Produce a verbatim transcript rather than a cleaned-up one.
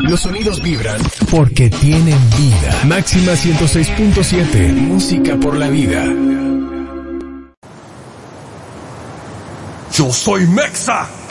Los sonidos vibran porque tienen vida. Máxima ciento seis punto siete. Música por la vida. Yo soy Mexa.